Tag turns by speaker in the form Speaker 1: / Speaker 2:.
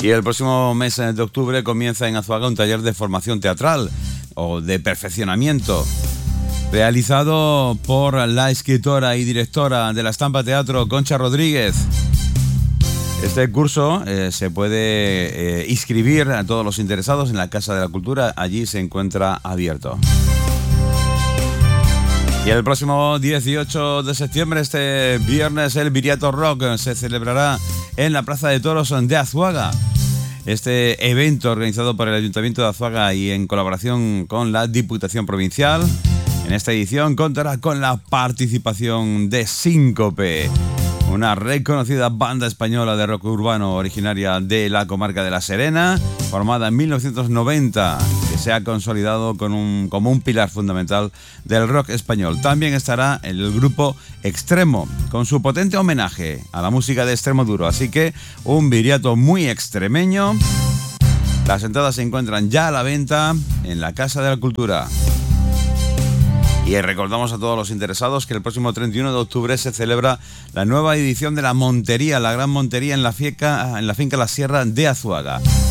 Speaker 1: Y el próximo mes de octubre comienza en Azuaga un taller de formación teatral o de perfeccionamiento, realizado por la escritora y directora de la Estampa Teatro, Concha Rodríguez. Este curso se puede inscribir a todos los interesados en la Casa de la Cultura, allí se encuentra abierto. Y el próximo 18 de septiembre, este viernes, el Viriato Rock se celebrará en la Plaza de Toros de Azuaga. Este evento organizado por el Ayuntamiento de Azuaga y en colaboración con la Diputación Provincial, en esta edición contará con la participación de Síncope, una reconocida banda española de rock urbano originaria de la comarca de La Serena, formada en 1990, que se ha consolidado como un pilar fundamental del rock español. También estará el grupo Extremo, con su potente homenaje a la música de extremo duro. Así que un viriato muy extremeño. Las entradas se encuentran ya a la venta en la Casa de la Cultura. Y recordamos a todos los interesados que el próximo 31 de octubre se celebra la nueva edición de la Montería, la Gran Montería en la finca La Sierra de Azuaga.